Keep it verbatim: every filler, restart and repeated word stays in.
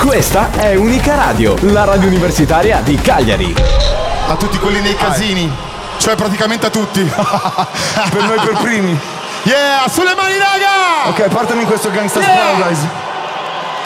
Questa è Unica Radio, la radio universitaria di Cagliari. A tutti quelli nei casini, cioè praticamente a tutti. Per noi per primi. Yeah, sulle mani raga! Ok, partami in questo Gangsta's Yeah! Paradise.